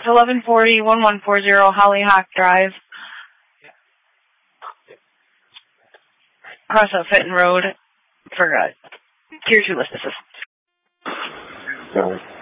It's 1140-1140 Hollyhock Drive. Across a Fitton Road for Tier 2 licenses. Sorry.